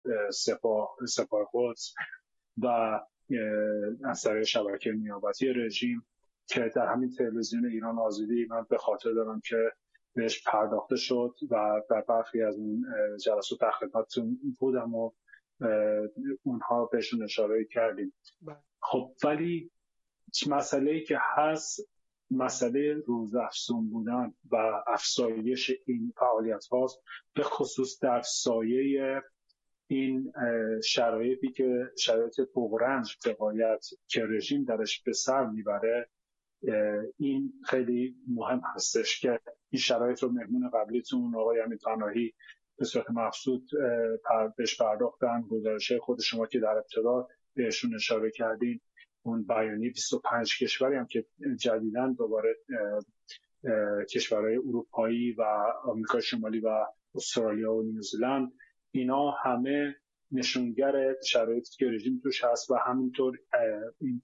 سپاه قدس و از طریق شبکه نیابتی رژیم که در همین تلویزیون ایران آزادی من به خاطر دارم که بهش پرداخته شد و در برخی از اون جلسات در خدمتتون بودم و اونها بهشون اشاره کردیم. خب ولی مسئله‌ای که هست مسئله روزافزون بودن و افزایش این فعالیت هاست، به خصوص در سایه این شرایطی که شرایط بغرنج بقایت که رژیم درش به سر میبره. این خیلی مهم هستش که این شرایط رو مهمون قبلیتون آقای امین پناهی به صورت مبسوط بهش پرداختن. گزارش خود شما که در ابتدا بهشون اشاره کردین، اون بیانیه 25 کشوری هم که جدیداً دوباره کشورهای اروپایی و آمریکا شمالی و استرالیا و نیوزلند، اینا همه نشونگر شرایطی که رژیم توش هست و همینطور این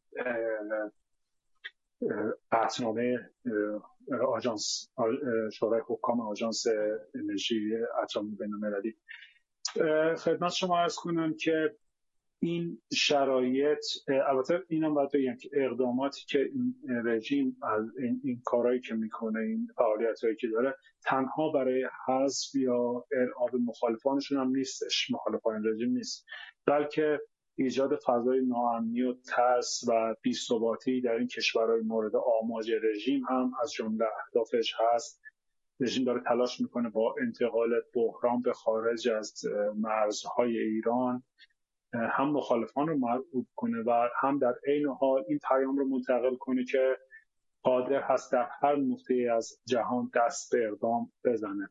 قطعنامه آژانس شورای حکام آژانس انرژی اتمی بین‌المللی. خدمت شما عرض کنم که این شرایط، البته اینم باید بگم که اقداماتی که این رژیم از این کارهایی که میکنه، این فعالیتایی که داره، تنها برای حذف یا ارعاب مخالفانشون هم نیستش، مخالفان رژیم نیست، بلکه ایجاد فضای ناامنی و ترس و بی‌ثباتی در این کشورهای مورد آماج رژیم هم از جمله اهدافش هست. رژیم داره تلاش میکنه با انتقال بحران به خارج از مرزهای ایران هم مخالفان رو مرعوب کنه و هم در عین حال این پیام رو منتقل کنه که قادر هست در هر نقطه از جهان دست به اقدام بزنه.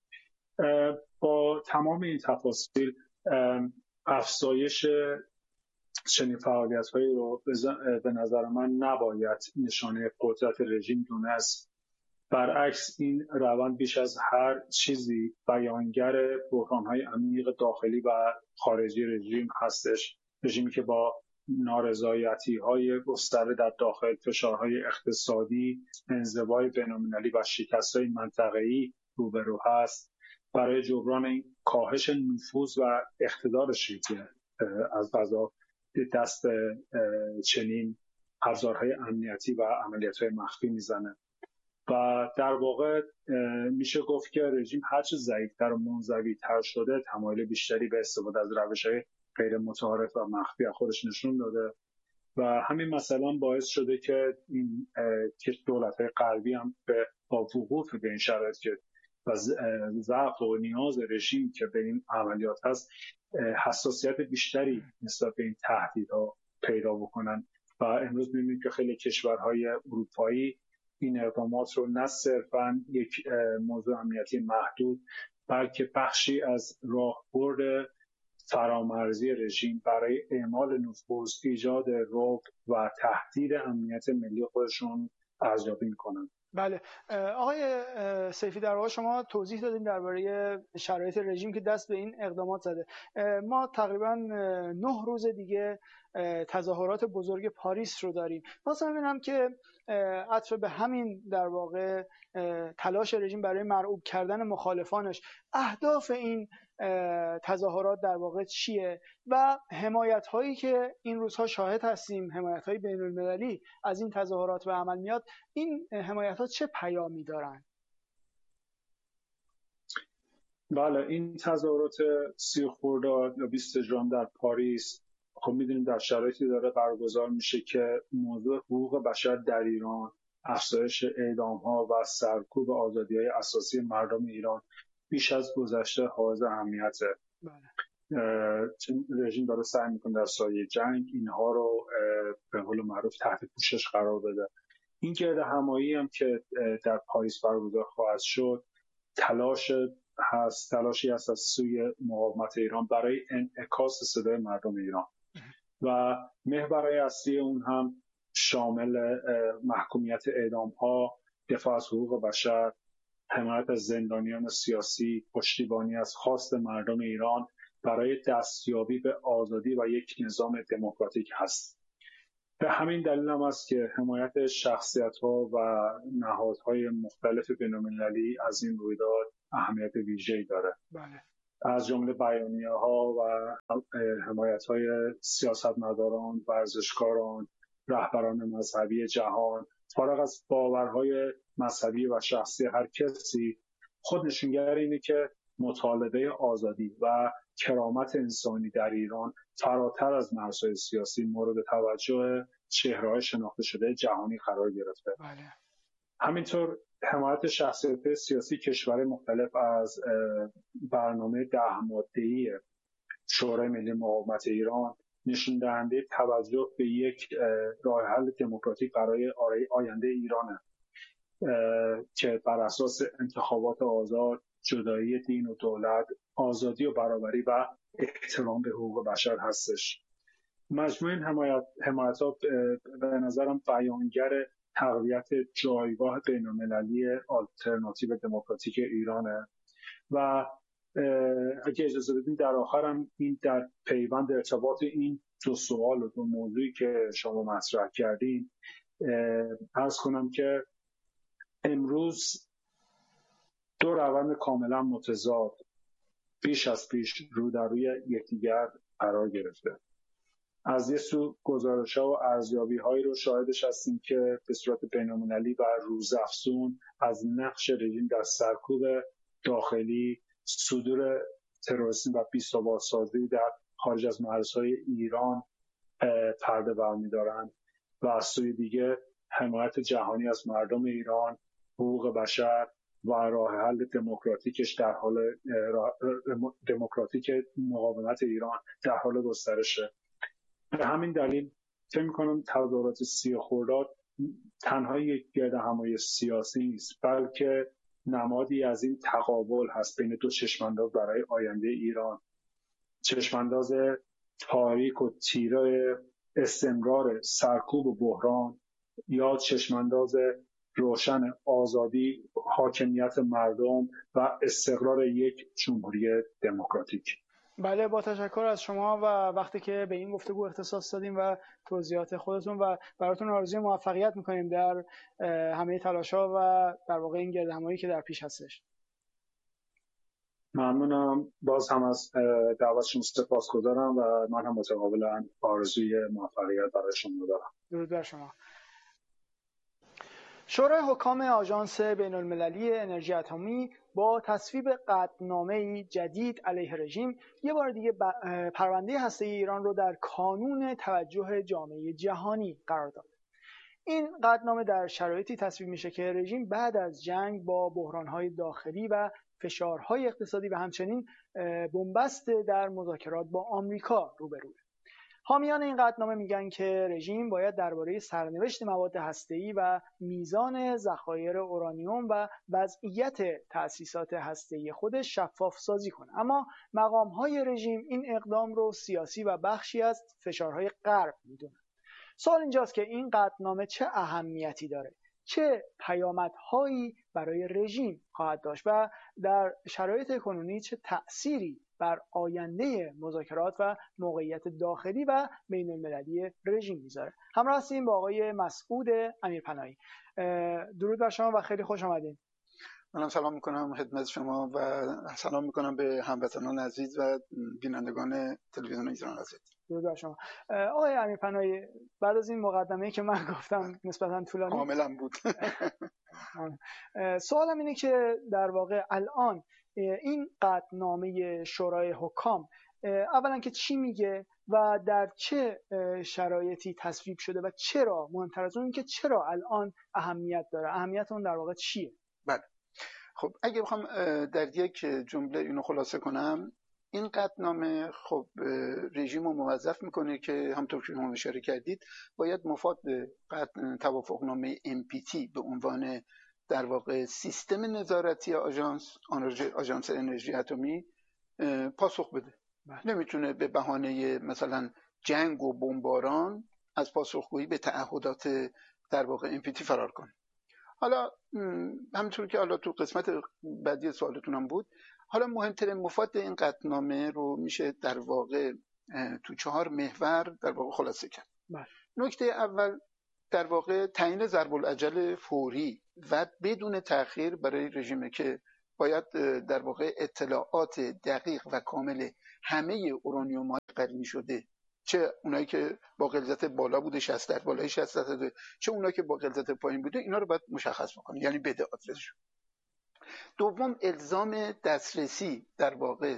با تمام این تفاصیل افزایش چنین فعالیت‌هایی رو به نظر من نباید نشانه قدرت رژیم دونست. برعکس این روند بیش از هر چیزی بیانگر بحران‌های عمیق داخلی و خارجی رژیم هستش. رژیمی که با نارضایتی‌های گسترده در داخل، فشارهای اقتصادی، انزوای بین‌المللی و شکست‌های منطقه‌ای روبرو هست. برای جبران این کاهش نفوذ و اقتدارش که از قضا دست چنین ابزارهای امنیتی و عملیات‌های مخفی میزنه و در واقع میشه گفت که رژیم هرچه ضعیف‌تر و منزوی‌تر شده، تمایل بیشتری به استفاده از روش‌های غیر متعارف و مخفی خودش نشون داده و همین مثلا باعث شده که این دولت‌های غربی هم با وقوف به این شرایط که و ضعف و نیاز رژیم که به این عملیات هست، حساسیت بیشتری نسبت به این تهدیدها پیدا بکنن و امروز می‌بینیم که خیلی کشورهای اروپایی این اقدامات رو نه صرفاً یک موضوع امنیتی محدود، بلکه بخشی از راهبرد فرامرزی رژیم برای اعمال نفوذ، ایجاد رعب و تهدید امنیت ملی خودشون ارزیابی می‌کنن. بله آقای سیفی، در واقع شما توضیح دادین درباره شرایط رژیم که دست به این اقدامات زده. ما تقریبا 9 روز دیگه تظاهرات بزرگ پاریس رو داریم. واسه ببینم که عطف به همین در واقع تلاش رژیم برای مرعوب کردن مخالفانش، اهداف این تظاهرات در واقع چیه و حمایت هایی که این روزها شاهد هستیم، حمایت های بین المللی از این تظاهرات به عمل میاد، این حمایت ها چه پیامی دارن؟ بله، این تظاهرات 30 خرداد یا 20 ژوئن در پاریس خب میدونیم در شرایطی داره برگزار میشه که موضوع حقوق بشر در ایران، افزایش اعدام‌ها و سرکوب آزادی‌های اساسی مردم ایران بیش از گذشته حائز اهمیته. رژیم داره سعی میکنه در سایه جنگ اینها رو به قول معروف تحت پوشش قرار بده. این گردهمایی هم که در پاریس برگزار خواهد شد تلاشی هست از سوی مقاومت ایران برای انعکاس صدای مردم ایران و محورهای اصلی اون هم شامل محکومیت اعدام‌ها، دفاع از حقوق بشر، حمایت از زندانیان سیاسی، پشتیبانی از خواست مردم ایران برای دستیابی به آزادی و یک نظام دموکراتیک هست. به همین دلیل هم است که حمایت شخصیت‌ها و نهادهای مختلف بین‌المللی از این رویداد اهمیت ویژه‌ای داره. بله. از جمله بیانیه‌ها و حمایت‌های سیاستمداران، ورزشکاران، رهبران مذهبی جهان، فارغ از باورهای مذهبی و شخصی هر کسی، خود نشونگر اینه که مطالبه آزادی و کرامت انسانی در ایران فراتر از مرزهای سیاسی مورد توجه چهره‌های شناخته شده جهانی قرار گرفته. بله. همینطور حمایت شخصیت سیاسی کشورهای مختلف از برنامه 10 ماده‌ای شورای ملی مقاومت ایران نشون دهنده توجه به یک راه حل دموکراتیک برای آینده ایرانه که بر اساس انتخابات آزاد، جدایی دین و دولت، آزادی و برابری و احترام به حقوق بشر هستش. مجموع این حمایت‌ها به نظرم بیانگر تقویت جایگاه بین‌المللی آلترناتیو دموکراتیک ایرانه و اگه اجازه بدین در آخرم این در پیوند ارتباط این دو سوال و دو موضوعی که شما مطرح کردین عرض کنم که امروز دو روند کاملا متضاد بیش از پیش رو در روی یکدیگر قرار گرفته. از یه سو گزارش‌ها و ارزیابی‌هایی رو شاهدش هستیم که به صورت بین‌المللی و روزافزون از نقش رژیم در سرکوب داخلی، صدور تروریسم و بی‌ثبات‌سازی در خارج از مرزهای ایران پرده برمی‌دارند و از سوی دیگه حمایت جهانی از مردم ایران، حقوق بشر و راه حل دموکراتیکش در حال دموکراتیک مقاومت ایران در حال گسترشه. به همین دلیل فکر می‌کنم تظاهرات 30 خرداد تنها یک گردهمایی سیاسی نیست، بلکه نمادی از این تقابل هست بین دو چشمانداز برای آینده ایران. چشمانداز تاریک و تیره استمرار سرکوب و بحران یا چشمانداز روشن آزادی، حاکمیت مردم و استقرار یک جمهوری دموکراتیک. بله، با تشکر از شما و وقتی که به این گفتگو اختصاص دادیم و توضیحات خودتون و براتون آرزوی موفقیت میکنیم در همه تلاش‌ها و در واقع این گردهمایی که در پیش هستش. ممنونم. باز هم از دعوتشون سپاسگزارم و من هم متقابلا آرزوی موفقیت برای شما دارم. درود بر شما. شورای حکام آژانس بین‌المللی انرژی اتمی با تصویب قطعنامه‌ای جدید علیه رژیم یه بار دیگه پرونده هسته‌ای ایران رو در کانون توجه جامعه جهانی قرار داد. این قطعنامه در شرایطی تصویب میشه که رژیم بعد از جنگ با بحران‌های داخلی و فشارهای اقتصادی و همچنین بنبست در مذاکرات با آمریکا روبروه. حامیان این قطعنامه میگن که رژیم باید درباره سرنوشت مواد هسته‌ای و میزان ذخایر اورانیوم و وضعیت تأسیسات هسته‌ای خودش شفاف سازی کنه. اما مقام‌های رژیم این اقدام رو سیاسی و بخشی از فشارهای غرب میدونن. سوال اینجاست که این قطعنامه چه اهمیتی داره؟ چه پیامدهایی برای رژیم خواهد داشت و در شرایط کنونی چه تأثیری بر آینده مذاکرات و موقعیت داخلی و بین المللی رژیم میذاره؟ همراه هستیم با آقای مسعود امیرپناهی. درود بر شما و خیلی خوش آمدین. منم سلام میکنم خدمت شما و سلام میکنم به هموطنان عزیز و بینندگان تلویزیون ایران عزیز. درود بر شما. آقای امیرپناهی، بعد از این مقدمه‌ای که من گفتم نسبتاً طولانی کاملا بود. سوالم اینه که در واقع الان این قطعنامه شورای حکام اولا که چی میگه و در چه شرایطی تصویب شده و چرا، مهمتر از اون این که چرا الان اهمیت داره، اهمیت اون در واقع چیه؟ بله، خب اگه بخوام در یک جمله اینو خلاصه کنم، این قطعنامه خب رژیم رو موظف میکنه که همونطور که شما اشاره کردید باید مفاد توافقنامه NPT به عنوان در واقع سیستم نظارتی آژانس انرژی اتمی پاسخ بده. نمیتونه به بهانه مثلا جنگ و بمباران از پاسخگویی به تعهدات در واقع NPT فرار کنه. حالا همونطور که حالا تو قسمت بعدی سوالتون هم بود، حالا مهمترین مفاد این قطعنامه رو میشه در واقع تو 4 محور در واقع خلاصه کرد. نکته اول در واقع تعیین ضرب الاجل فوری و بدون تأخیر برای رژیمه که باید در واقع اطلاعات دقیق و کامل همه اورانیوم‌های غنی شده، چه اونایی که با غلظت بالا بوده 60 بالای 60، چه اونایی که با غلظت پایین بوده، اینا رو باید مشخص بکنه، یعنی بده آدرسشون. دوم، الزام دسترسی در واقع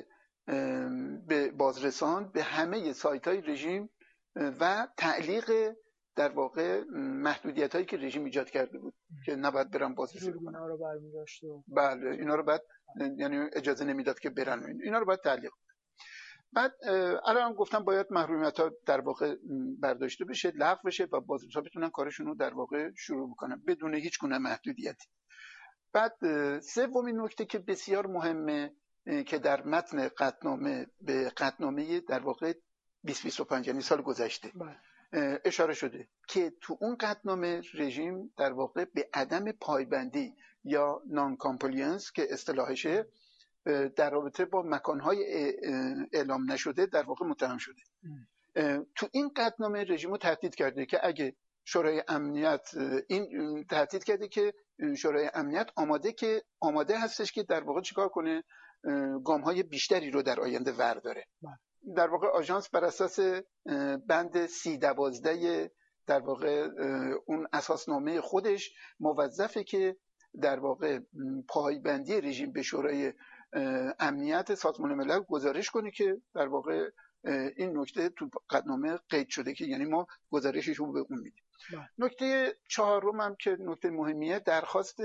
به بازرسان به همه سایت‌های رژیم و تعلیق در واقع محدودیت‌هایی که رژیم ایجاد کرده بود که نباید برن بازرسی کنن. اینا رو برمی‌داشت. بله، اینا رو بعد یعنی اجازه نمیداد که برن، اینا رو باید تعلیق. بعد الان گفتم باید محرومیت‌ها در واقع برداشته بشه، لغو بشه و بازرسا بتونن کارشون رو در واقع شروع بکنن بدون هیچ گونه محدودیتی. بعد سومین نکته که بسیار مهمه که در متن قطعنامه به قطعنامه در واقع 2025 یعنی سال گذشته اشاره شده که تو اون قطعنامه رژیم در واقع به عدم پایبندی یا نان کامپلینس که اصطلاحشه در رابطه با مکانهای اعلام نشده در واقع متهم شده. تو این قطعنامه رژیم رو تهدید کرده که اگه شورای امنیت این تهدید کرده که شورای امنیت آماده هستش که در واقع چیکار کنه، گام‌های بیشتری رو در آینده ورداره. در واقع آژانس بر اساس بند 3012 در واقع اون اساسنامه خودش موظفه که در واقع پایبندی رژیم به شورای امنیت سازمان ملل گزارش کنه که در واقع این نکته تو قطعنامه قید شده که یعنی ما گزارشش رو به اون میدیم. نکته چهارم هم که نکته مهمیه، درخواست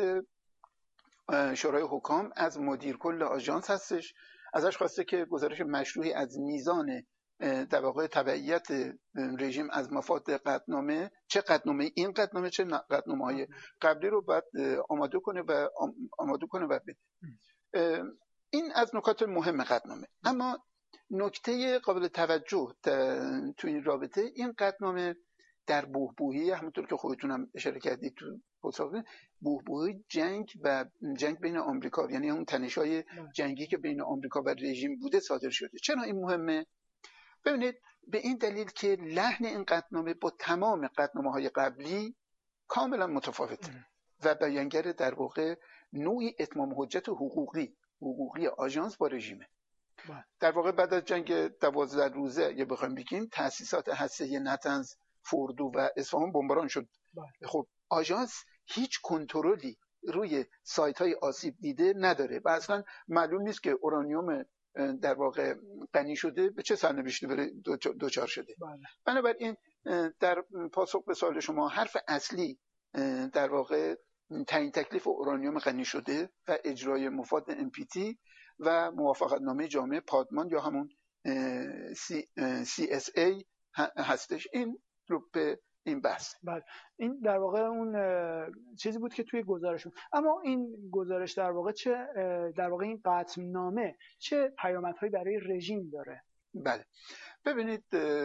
شورای حکام از مدیر کل آژانس هستش، ازش خواسته که گزارش مشروعی از میزان در واقع تبعیت رژیم از مفاد قطعنامه، چه قطعنامه این قطعنامه چه قطعنامه‌های قبلی رو باید آماده کنه و بده. این از نکات مهم قطعنامه. اما نکته قابل توجه تو این رابطه، این قطعنامه در بحبوحی همونطور که خودتونم اشاره کردید تو پاسخ، بحبوحی جنگ بین آمریکا، یعنی اون تنش‌های جنگی که بین آمریکا و رژیم بوده صادر شده. چرا این مهمه؟ ببینید، به این دلیل که لحن این قطعنامه با تمام قطعنامه‌های قبلی کاملا متفاوته و بیانگر در واقع نوعی اتمام حجت حقوقی آژانس با رژیمه. در واقع بعد از جنگ 12 روزه یا بخوایم بگیم تأسیسات هسته‌ای نتنز، فوردو و اصفهان بمباران شد. خب آژانس هیچ کنترلی روی سایت‌های آسیب دیده نداره و اصلا معلوم نیست که اورانیوم در واقع غنی شده به چه سرنوشتی دچار شده. بنابراین در پاسخ به سوال شما، حرف اصلی در واقع تعیین تکلیف اورانیوم غنی شده و اجرای مفاد NPT و موافقتنامه جامعه پادمان یا همون CSA هستش. این رو به این بحث. بله، این در واقع اون چیزی بود که توی گزارشون. اما این گزارش در واقع در واقع این قطعنامه چه پیامدهایی برای رژیم داره؟ بله، ببینید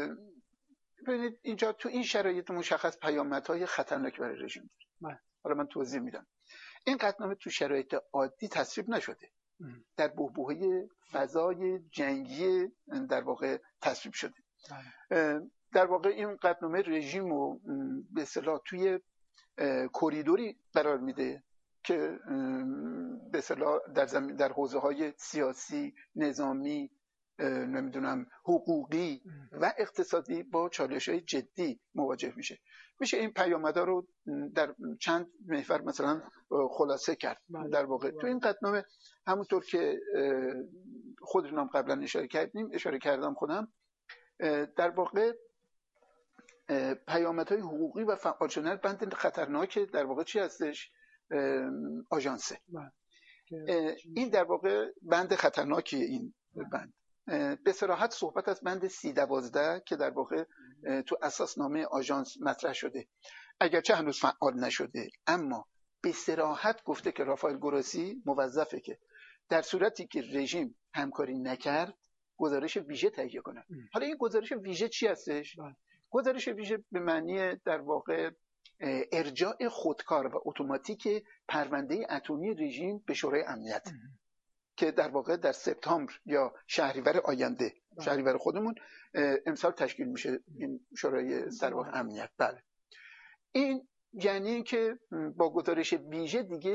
اینجا تو این شرایط مشخص پیامدهای خطرناک برای رژیم داره. حالا من توضیح میدم. این قطعنامه تو شرایط عادی تصویب نشده، در بحبوحه فضای جنگی در واقع تصویب شده. در واقع این قطعنامه رژیم رو به اصطلاح توی کوریدوری قرار میده که به اصطلاح در حوزه‌های سیاسی، نظامی، نمیدونم حقوقی و اقتصادی با چالش‌های جدی مواجه میشه این پیامدها رو در چند محور مثلا خلاصه کرد. در واقع تو این قطعنامه همونطور که خودتونم قبلا اشاره کردم خودم، در واقع پیامدهای حقوقی و فعال شدن بند خطرناک در واقع چی هستش؟ آژانسه. این در واقع بند خطرناکی این بند. به صراحت صحبت از بند 3012 که در واقع تو اساسنامه آژانس مطرح شده، اگرچه هنوز فعال نشده، اما به صراحت گفته که رافائل گروسی موظفه که در صورتی که رژیم همکاری نکرد گزارش ویژه تهیه کنه. حالا این گزارش ویژه چی هستش؟ گزارش ویژه به معنی در واقع ارجاع خودکار و اتوماتیک پرونده اتمی رژیم به شورای امنیت که در واقع در سپتامبر یا شهریور آینده، شهریور خودمون امسال تشکیل میشه این شورای در واقع امنیت. بله، این یعنی که با گزارش ویژه دیگه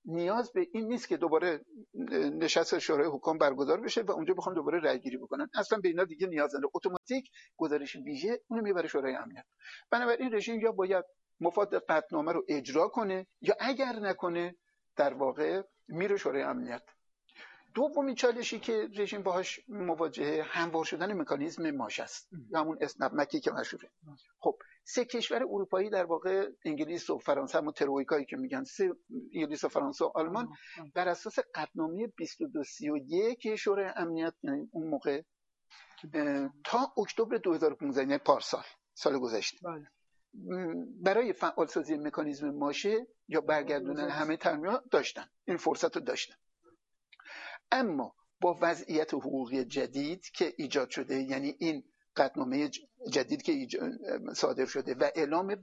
نیاز به این نیست که دوباره نشست شورای حکام برگزار بشه و اونجا بخوام دوباره رأی گیری بکنن. اصلا به اینا دیگه نیاز نداره. اتوماتیک گزارش ویژه اونو میبره شورای امنیت. بنابراین رژیم یا باید مفاد قطعنامه رو اجرا کنه یا اگر نکنه در واقع میره شورای امنیت. دومین چالشی که رژیم باهاش مواجهه هموار شدن مکانیزم ماش است، همون اسنپ مکی که مشهوره. خب 3 کشور اروپایی در واقع انگلیس و فرانسه، همون ترویکایی که میگن، انگلیس و فرانسه و آلمان، بر اساس قطعنامه 2231 شورای امنیت، یعنی اون موقع تا اکتبر 2015 یعنی پارسال، سال گذشته، برای فعالسازی مکانیزم ماشه یا برگردوندن همه ترمیم‌ها داشتن، این فرصت رو داشتن. اما با وضعیت حقوقی جدید که ایجاد شده، یعنی این قطعنامه جدید که صادر شده و اعلام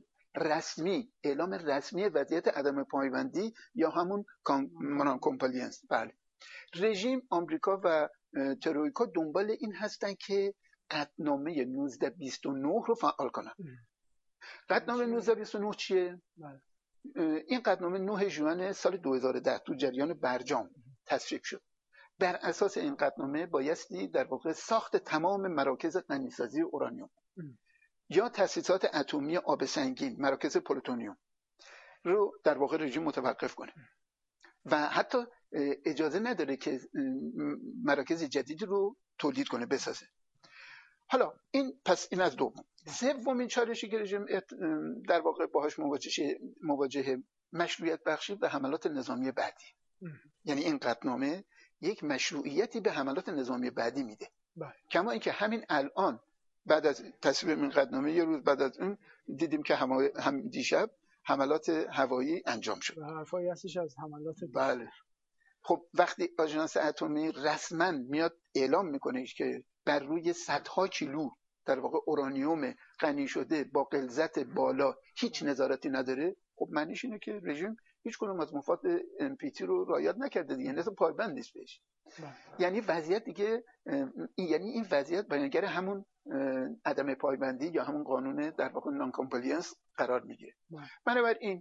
رسمی وضعیت عدم پایبندی یا همون نان کامپلاینس، بله، رژیم آمریکا و ترویکا دنبال این هستن که قطعنامه 1929 رو فعال کنن. قطعنامه 1929 چیه؟ این قطعنامه 9 ژوئن سال 2010 تو جریان برجام تصویب شد. بر اساس این قطعنامه بایستی در واقع ساخت تمام مراکز غنیسازی اورانیوم یا تأسیسات اتمی آب سنگین، مراکز پلوتونیوم رو در واقع رژیم متوقف کنه و حتی اجازه نداره که مراکز جدیدی رو تولید کنه، بسازه. حالا این از دوم. سومین چالشی که رژیم در واقع باهاش مواجهه مشروعیت بخشی به حملات نظامی بعدی. یعنی این قطعنامه یک مشروعیتی به حملات نظامی بعدی میده. کما اینکه همین الان بعد از تصویب این قطعنامه یه روز بعد از اون دیدیم که هم دیشب حملات هوایی انجام شد. حرفایی هستش از حملات دیشب. بله. خب وقتی آژانس اتمی رسما میاد اعلام میکنه که بر روی صدها کیلو در واقع اورانیوم غنی شده با غلظت بالا هیچ نظارتی نداره، خب معنیش اینه که رژیم هیچ کدوم از مفاد NPT رو رعایت نکرده دیگه، مثلا پایبند نیست بهش. یعنی وضعیت دیگه، یعنی این وضعیت بیانگر همون عدم پایبندی یا همون قانون در واقع نان کامپلاینس قرار میگیره. بنابراین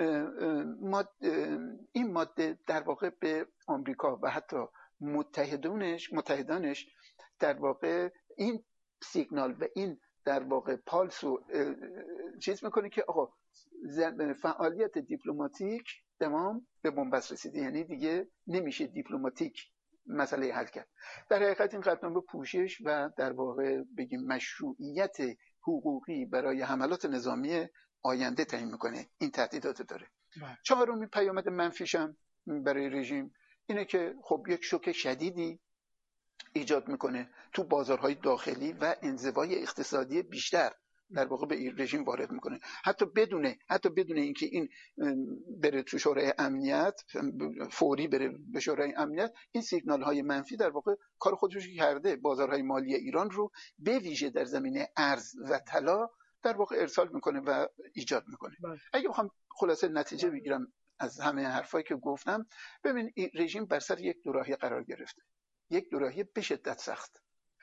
این ماده در واقع به آمریکا و حتی متحدانش در واقع این سیگنال و این در واقع پالس رو چیز میکنه که آقا فعالیت دیپلماتیک تمام به بنبست رسیده، یعنی دیگه نمیشه دیپلماتیک مسئله حل کرد. در حقیقت این قطعنامه پوشش و در واقع بگیم مشروعیت حقوقی برای حملات نظامی آینده تعیین میکنه، این تهدیدات داره. چهارمین پیامد منفیش هم برای رژیم اینه که خب یک شوک شدیدی ایجاد میکنه تو بازارهای داخلی و انزوای اقتصادی بیشتر در واقع به این رژیم وارد میکنه، حتی بدون اینکه این بره تو شورای امنیت، فوری بره به شورای امنیت. این سیگنال های منفی در واقع کار خودش کرده، بازارهای مالی ایران رو به ویژه در زمینه ارز و طلا در واقع ارسال میکنه و ایجاد میکنه. اگه بخوام خلاصه نتیجه بگیرم از همه حرفایی که گفتم، ببین این رژیم بر سر یک دوراهی قرار گرفته، یک دوراهی به شدت سخت.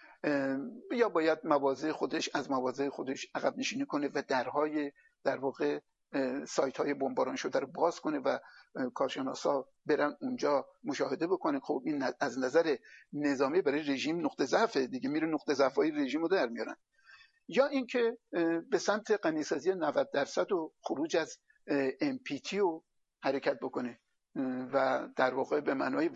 یا باید از مواضع خودش عقب نشینی کنه و درهای در واقع سایت های بمباران شده رو باز کنه و کارشناسا برن اونجا مشاهده بکنه. خب این از نظر نظامی برای رژیم نقطه ضعفه دیگه، میره نقطه ضعف‌های رژیم رو در میارن. یا اینکه به سمت غنیسازی 90% و خروج از NPT رو حرکت بکنه و در واقع به معنای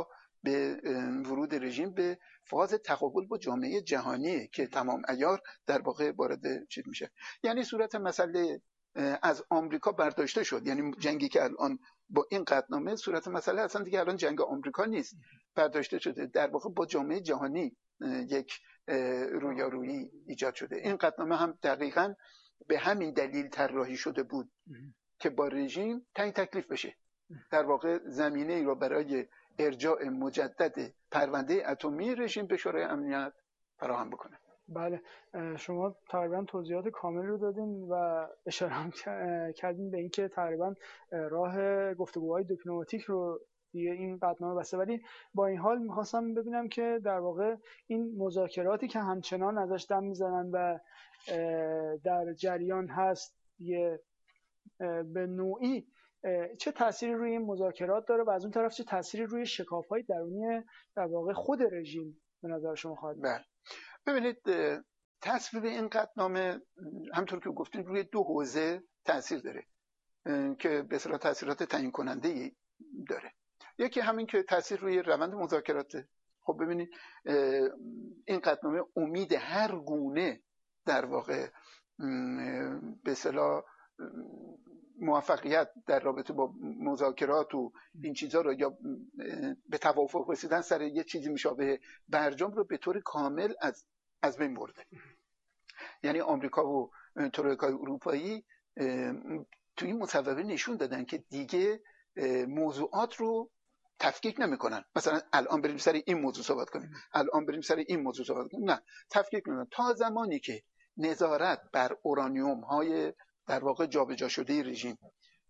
ورود رژیم به فاز تقابل با جامعه جهانی که تمام عیار در واقع وارد چیز میشه. یعنی صورت مسئله از آمریکا برداشته شد، یعنی جنگی که الان با این قطعنامه صورت مسئله اصلا دیگه الان جنگ آمریکا نیست، برداشته شده در واقع با جامعه جهانی یک رویارویی ایجاد شده. این قطعنامه هم دقیقاً به همین دلیل طراحی شده بود که با رژیم تعیین تکلیف بشه، در واقع زمینه ای رو برای ارجاع مجدد پرونده اتمی رژیم به شورای امنیت فراهم بکنه. بله، شما تقریبا توضیحات کامل رو دادین و اشاره هم کردین به اینکه تقریبا راه گفتگوهای دیپلماتیک رو دیگه این قطعنامه بسته. ولی با این حال میخواستم ببینم که در واقع این مذاکراتی که همچنان ازش دم میزنن و در جریان هست، به نوعی چه تأثیری روی این مذاکرات داره و از اون طرف چه تأثیری روی شکاف‌های درونی در واقع خود رژیم به نظر شما خواهد داشت؟ ببینید تصویب این قطعنامه همطور که گفتین روی دو حوزه تأثیر داره که به اصطلاح تأثیرات تعیین کننده داره. یکی همین که تأثیر روی روند مذاکراته. خب ببینید این قطعنامه امید هر گونه در واقع به اصطلاح موفقیت در رابطه با مذاکرات و این چیزا رو یا به توافق رسیدن سر یه چیزی مشابه برجام رو به طور کامل از بین برده. یعنی آمریکا و ترویکای اروپایی توی این مصوبه نشون دادن که دیگه موضوعات رو تفکیک نمیکنن. مثلا الان بریم سر این موضوع صحبت کنیم، الان بریم سر این موضوع صحبت کنیم، نه، تفکیک نمیکنن تا زمانی که نظارت بر اورانیوم های در واقع جابجا شده رژیم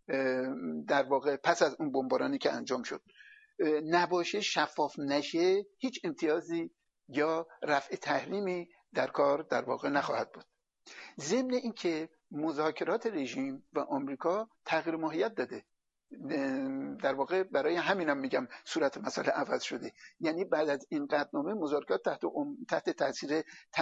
در واقع پس از اون بمبارانی که انجام شد نباشه، شفاف نشه، هیچ امتیازی یا رفع تحریمی در کار در واقع نخواهد بود. ضمن اینکه مذاکرات رژیم و آمریکا تغییر ماهیت داده، در واقع برای همینم میگم صورت مسئله عوض شده. یعنی بعد از این قطعنامه مذاکرات تحت تاثیر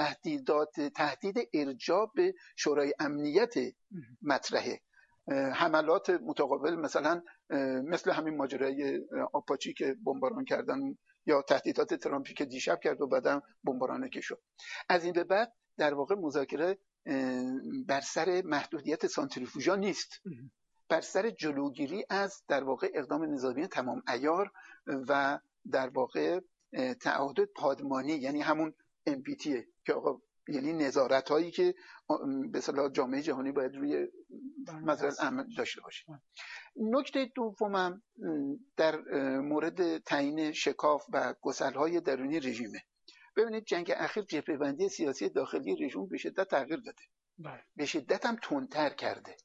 تهدید ارجاع به شورای امنیت مطرحه، حملات متقابل مثلا مثل همین ماجرای آپاچی که بمباران کردن یا تهدیدات ترامپی که دیشب کرد و بعدم بمبارانی که شد. از این به بعد در واقع مذاکره بر سر محدودیت سانتریفوژا نیست، بر سر جلوگیری از در واقع اقدام نظامی تمام عیار و در واقع تعهد پادمانی، یعنی همون NPT که آقا یعنی نظارت هایی که به اصطلاح جامعه جهانی باید روی مسائل امن داشته باشه. نکته دومم در مورد تعیین شکاف و گسل‌های درونی رژیمه. ببینید جنگ اخیر جبهه‌بندی سیاسی داخلی رژیم به شدت تغییر داده، به شدت هم تندتر کرده.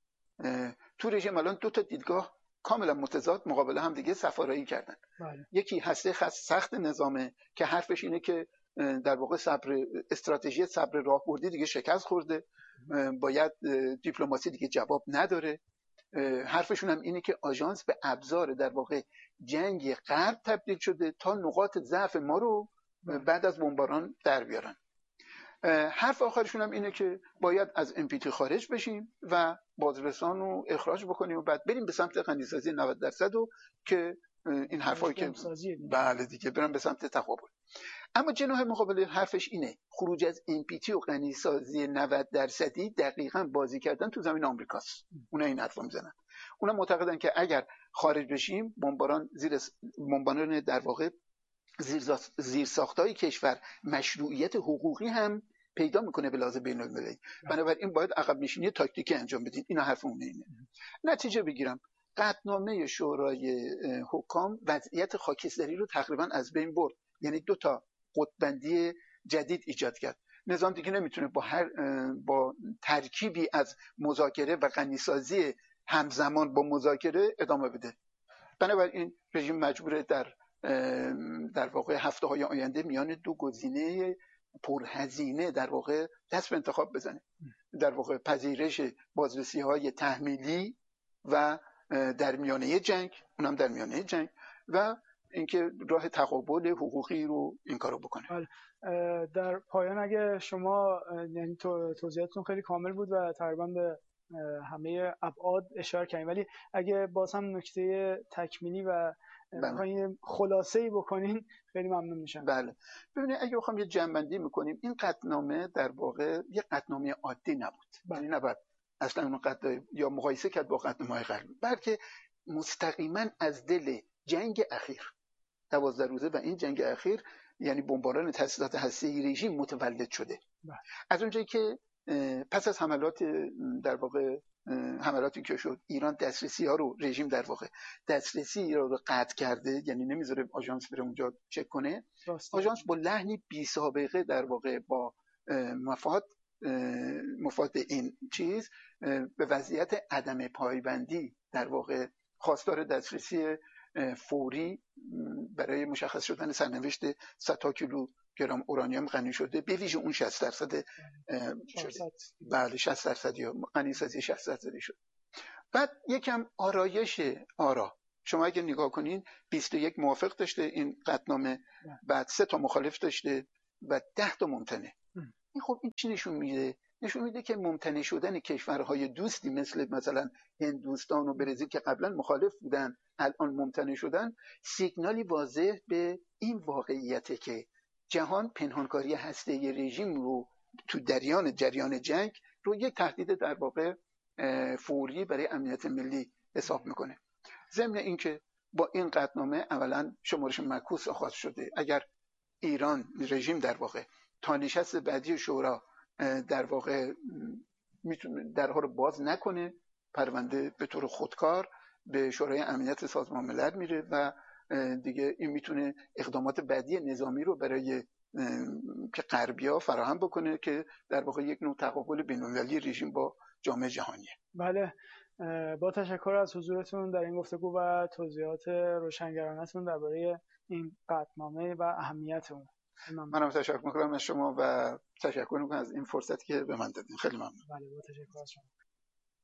تو رژیم الان دو تا دیدگاه کاملا متضاد مقابل هم دیگه سفارایی کردن. یکی هسته سخت نظامه که حرفش اینه که در واقع استراتژی صبر راهبردی دیگه شکست خورده، باید دیپلماسی دیگه جواب نداره. حرفشون هم اینه که آژانس به ابزار در واقع جنگ غرب تبدیل شده تا نقاط ضعف ما رو بعد از بمباران در بیارن. حرف آخرشون هم اینه که باید از NPT خارج بشیم و بازرسان رو اخراج بکنیم و بعد بریم به سمت غنیسازی 90% و که این حرفایی که بله دیگه برن به سمت تقابل. اما جناح مقابل حرفش اینه خروج از NPT و غنیسازی 90% دقیقاً بازی کردن تو زمین آمریکاست. اونا این حرفو میزنن. اونا معتقدن که اگر خارج بشیم بمباران در واقع زیر ساختای کشور مشروعیت حقوقی هم پیدا میکنه به لحاظ بین المللی، بنابراین باید عقب نشینی تاکتیکی انجام بدین. اینا حرف اونه. نتیجه بگیرم قطعنامه شورای حکام وضعیت خاکستری رو تقریبا از بین برد، یعنی دو تا قطب‌بندی جدید ایجاد کرد. نظام دیگه نمیتونه با ترکیبی از مذاکره و غنیسازی همزمان با مذاکره ادامه بده. بنابراین رژیم مجبوره در واقع هفته‌های آینده میان دو گزینه پرهزینه در واقع دست به انتخاب بزنه، در واقع پذیرش بازرسی‌های تحمیلی و در میانه جنگ، اونم در میانه جنگ، و اینکه راه تقابل حقوقی رو این کارو بکنه. در پایان اگه شما یعنی توضیحاتتون خیلی کامل بود و تقریبا به همه ابعاد اشاره کردین، ولی اگه باز هم نکته تکمیلی و خلاصه‌ای بکنین خیلی ممنون میشم. بله ببینید اگه بخوام یه جمع‌بندی میکنیم، این قطعنامه در واقع یه قطعنامه عادی نبود. یعنی نباید اصلا اون یا مقایسه کرد با قطعنامه‌های قبلی، بلکه مستقیما از دل جنگ اخیر 12 روزه و این جنگ اخیر یعنی بمباران تأسیسات هسته‌ای رژیم متولد شده. از اونجایی که پس از حملات در واقع حملاتی که شد، ایران دسترسی ها رو رژیم در واقع دسترسی رو قطع کرده، یعنی نمیذاره آژانس بره اونجا چک کنه. آژانس با لحنی بی سابقه در واقع با مفاد این چیز به وضعیت عدم پایبندی در واقع خواستار دسترسی فوری برای مشخص شدن سرنوشت 100 کیلوگرم اورانیوم غنی شده، به ویژه اون 60% شده. بله 60% یا غنیسازی 60% شد. بعد یکم آرایش آرا، شما اگه نگاه کنین 21 موافق داشته این قطعنامه، بعد 3 تا مخالف داشته و 10 تا ممتنع. این خب این چی نشون میده؟ نشون میده که ممتنع شدن کشورهای دوستی مثلا هندوستان و برزیل که قبلا مخالف بودن الان ممتنع شدن، سیگنالی واضح به این واقعیته که جهان پنهانکاری هسته‌ای رژیم رو تو جریان جنگ رو یک تهدید در واقع فوری برای امنیت ملی حساب میکنه. ضمن اینکه با این قطعنامه اولا شمارش معکوس آغاز شده. اگر ایران رژیم در واقع تا نشست بعدی شورا در واقع میتونه درها رو باز نکنه، پرونده به طور خودکار به شورای امنیت سازمان ملل میره و دیگه این میتونه اقدامات بعدی نظامی رو برای که غربی‌ها فراهم بکنه که در واقع یک نوع تقابل بین‌المللی رژیم با جامعه جهانیه. بله، با تشکر از حضورتون در این گفتگو و توضیحات روشنگرانه‌تون درباره این قطعنامه و اهمیت اون. منم تشکر می‌کنم از شما و تشکر می‌کنم از این فرصتی که به من دادین. خیلی ممنون. بله، با تشکر از شما.